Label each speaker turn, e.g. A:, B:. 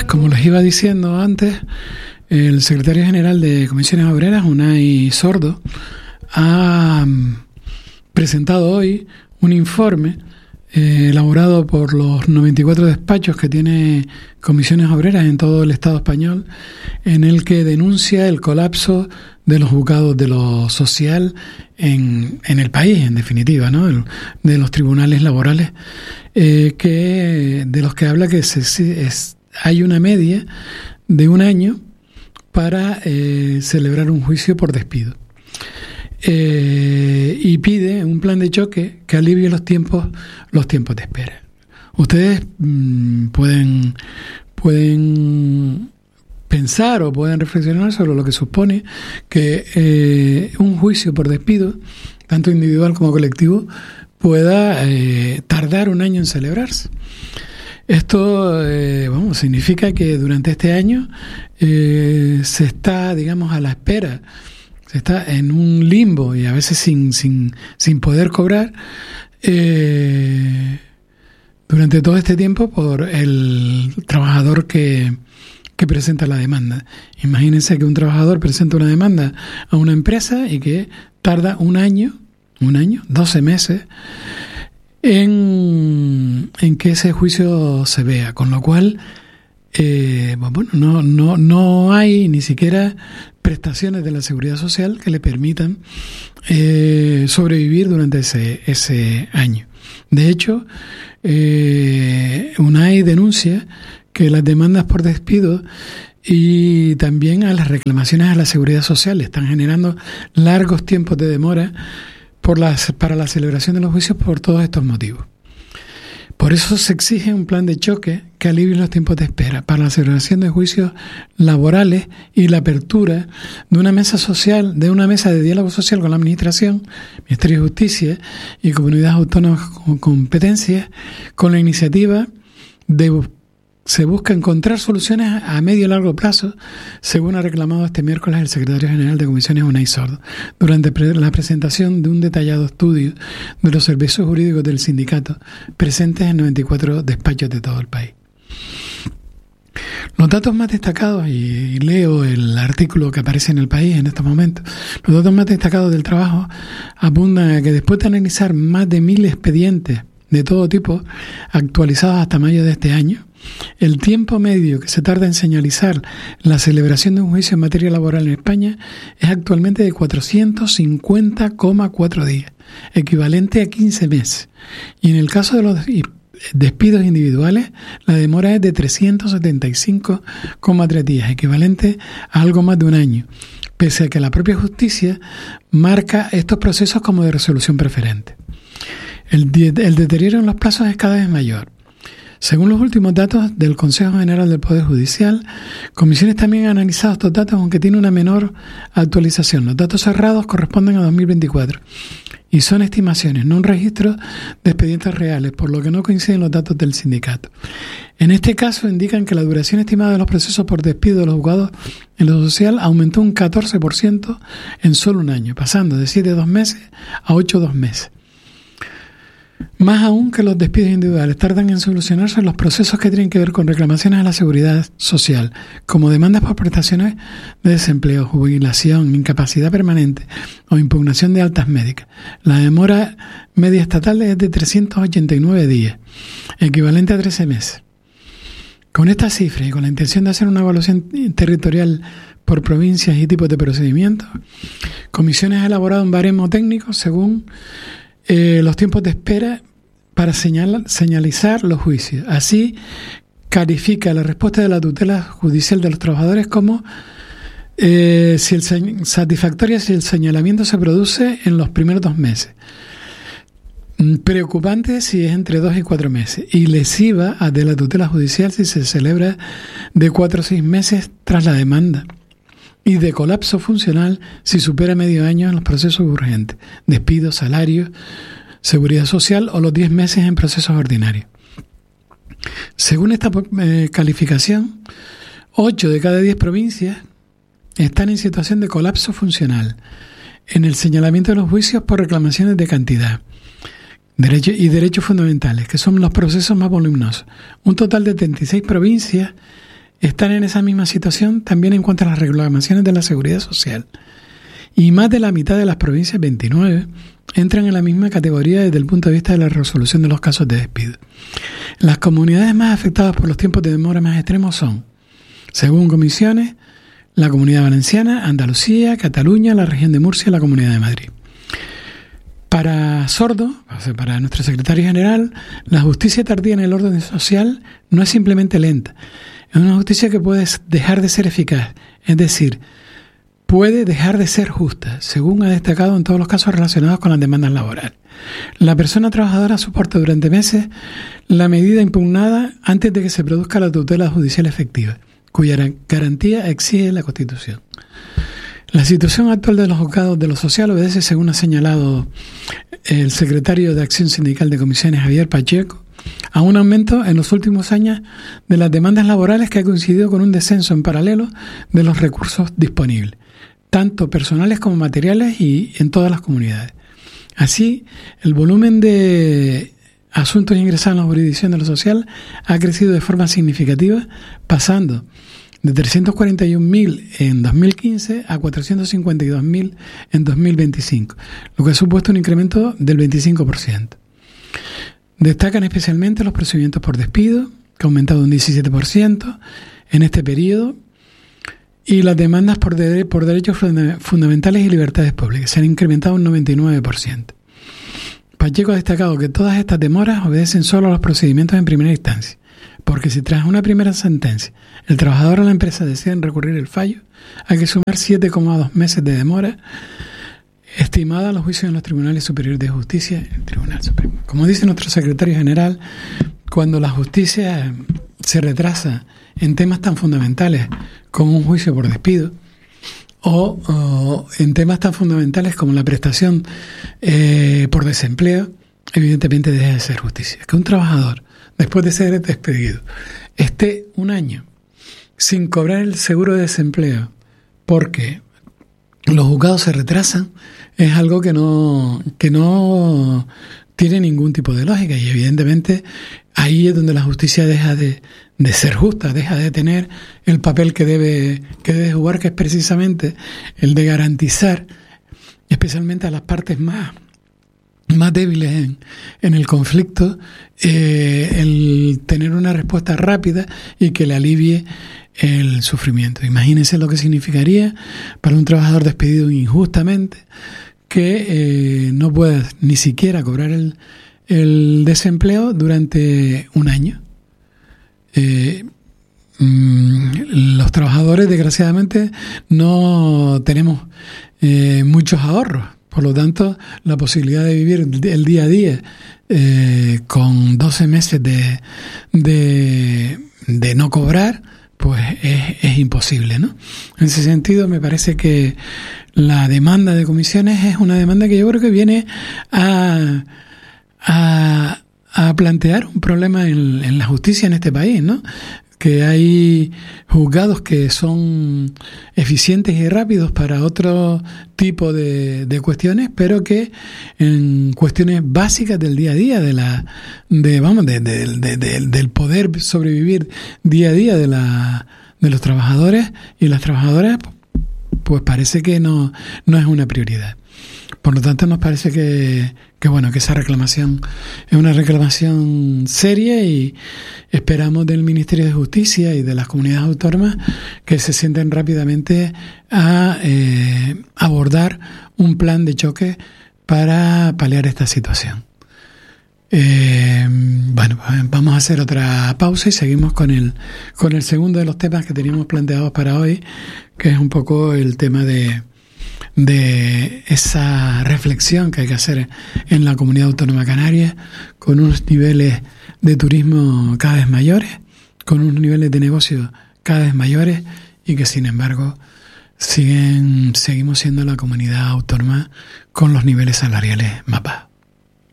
A: Como les iba diciendo antes, el secretario general de Comisiones Obreras, Unai Sordo, ha presentado hoy un informe elaborado por los 94 despachos que tiene Comisiones Obreras en todo el Estado español, en el que denuncia el colapso de los juzgados de lo social en el país, en definitiva, ¿no? De los tribunales laborales, de los que habla que hay una media de un año para celebrar un juicio por despido. Y pide un plan de choque que alivie los tiempos de espera. Ustedes pueden pensar o pueden reflexionar sobre lo que supone que un juicio por despido, tanto individual como colectivo, pueda tardar un año en celebrarse. Esto significa que durante este año se está, digamos, a la espera, se está en un limbo y a veces sin poder cobrar durante todo este tiempo por el trabajador que presenta la demanda. Imagínense que un trabajador presenta una demanda a una empresa y que tarda un año, 12 meses, en que ese juicio se vea, con lo cual no hay ni siquiera prestaciones de la Seguridad Social que le permitan sobrevivir durante ese año. De hecho, UNAI denuncia que las demandas por despido y también a las reclamaciones a la Seguridad Social están generando largos tiempos de demora para la celebración de los juicios por todos estos motivos. Por eso se exige un plan de choque que alivie los tiempos de espera para la celebración de juicios laborales y la apertura de una mesa de diálogo social con la Administración, Ministerio de Justicia y comunidades autónomas con competencias, con la iniciativa se busca encontrar soluciones a medio y largo plazo, según ha reclamado este miércoles el secretario general de Comisiones, Unai Sordo, durante la presentación de un detallado estudio de los servicios jurídicos del sindicato presentes en 94 despachos de todo el país. Los datos más destacados, y leo el artículo que aparece en El País en estos momentos, los datos más destacados del trabajo apuntan a que después de analizar más de 1.000 expedientes de todo tipo actualizados hasta mayo de este año, el tiempo medio que se tarda en señalizar la celebración de un juicio en materia laboral en España es actualmente de 450,4 días, equivalente a 15 meses. Y en el caso de los despidos individuales, la demora es de 375,3 días, equivalente a algo más de un año, pese a que la propia justicia marca estos procesos como de resolución preferente. El deterioro en los plazos es cada vez mayor. Según los últimos datos del Consejo General del Poder Judicial, Comisiones también ha analizado estos datos, aunque tiene una menor actualización. Los datos cerrados corresponden a 2024 y son estimaciones, no un registro de expedientes reales, por lo que no coinciden los datos del sindicato. En este caso indican que la duración estimada de los procesos por despido de los juzgados en lo social aumentó un 14% en solo un año, pasando de 7,2 meses a 8,2 meses. Más aún que los despidos individuales, tardan en solucionarse los procesos que tienen que ver con reclamaciones a la Seguridad Social, como demandas por prestaciones de desempleo, jubilación, incapacidad permanente o impugnación de altas médicas. La demora media estatal es de 389 días, equivalente a 13 meses. Con esta cifra y con la intención de hacer una evaluación territorial por provincias y tipos de procedimientos, Comisiones ha elaborado un baremo técnico según los tiempos de espera para señalizar los juicios. Así, califica la respuesta de la tutela judicial de los trabajadores como satisfactoria si el señalamiento se produce en los primeros 2 meses, preocupante si es entre 2 y 4 meses, y lesiva de la tutela judicial si se celebra de 4 a 6 meses tras la demanda, y de colapso funcional si supera medio año en los procesos urgentes, despidos, salarios, seguridad social o los 10 meses en procesos ordinarios. Según esta calificación, 8 de cada 10 provincias están en situación de colapso funcional en el señalamiento de los juicios por reclamaciones de cantidad y derechos fundamentales, que son los procesos más voluminosos. Un total de 36 provincias están en esa misma situación también en cuanto a las reclamaciones de la Seguridad Social. Y más de la mitad de las provincias, 29, entran en la misma categoría desde el punto de vista de la resolución de los casos de despido. Las comunidades más afectadas por los tiempos de demora más extremos son, según comisiones, la Comunidad Valenciana, Andalucía, Cataluña, la región de Murcia y la Comunidad de Madrid. Para Sordo, o sea, para nuestro secretario general, la justicia tardía en el orden social no es simplemente lenta, es una justicia que puede dejar de ser eficaz, es decir, puede dejar de ser justa, según ha destacado en todos los casos relacionados con las demandas laborales. La persona trabajadora soporta durante meses la medida impugnada antes de que se produzca la tutela judicial efectiva, cuya garantía exige la Constitución. La situación actual de los juzgados de lo social obedece, según ha señalado el secretario de Acción Sindical de Comisiones, Javier Pacheco, a un aumento en los últimos años de las demandas laborales que ha coincidido con un descenso en paralelo de los recursos disponibles, tanto personales como materiales y en todas las comunidades. Así, el volumen de asuntos ingresados en la jurisdicción de lo social ha crecido de forma significativa, pasando de 341.000 en 2015 a 452.000 en 2025, lo que ha supuesto un incremento del 25%. Destacan especialmente los procedimientos por despido, que ha aumentado un 17% en este periodo, y las demandas por derechos fundamentales y libertades públicas se han incrementado un 99%. Pacheco ha destacado que todas estas demoras obedecen solo a los procedimientos en primera instancia, porque si tras una primera sentencia el trabajador o la empresa deciden recurrir el fallo, hay que sumar 7,2 meses de demora estimada a los juicios en los tribunales superiores de justicia y el Tribunal Supremo. Como dice nuestro secretario general, cuando la justicia se retrasa en temas tan fundamentales como un juicio por despido o en temas tan fundamentales como la prestación por desempleo, evidentemente deja de ser justicia. Que un trabajador, después de ser despedido, esté un año sin cobrar el seguro de desempleo porque los juzgados se retrasan, es algo que no tiene ningún tipo de lógica, y evidentemente ahí es donde la justicia deja de ser justa, deja de tener el papel que debe jugar, que es precisamente el de garantizar, especialmente a las partes más débiles en el conflicto, el tener una respuesta rápida y que le alivie el sufrimiento. Imagínense lo que significaría para un trabajador despedido injustamente que no pueda ni siquiera cobrar el desempleo durante un año. Los trabajadores, desgraciadamente, no tenemos muchos ahorros. Por lo tanto, la posibilidad de vivir el día a día con 12 meses de no cobrar, pues es imposible, ¿no? En ese sentido, me parece que la demanda de comisiones es una demanda que yo creo que viene a plantear un problema en la justicia en este país, ¿no? Que hay juzgados que son eficientes y rápidos para otro tipo de cuestiones, pero que en cuestiones básicas del día a día, del poder sobrevivir día a día de los trabajadores y las trabajadoras, pues parece que no es una prioridad. Por lo tanto, nos parece que esa reclamación es una reclamación seria, y esperamos del Ministerio de Justicia y de las comunidades autónomas que se sienten rápidamente a abordar un plan de choque para paliar esta situación. Vamos a hacer otra pausa y seguimos con el segundo de los temas que teníamos planteados para hoy, que es un poco el tema de esa reflexión que hay que hacer en la comunidad autónoma canaria, con unos niveles de turismo cada vez mayores, con unos niveles de negocio cada vez mayores, y que sin embargo seguimos siendo la comunidad autónoma con los niveles salariales más bajos.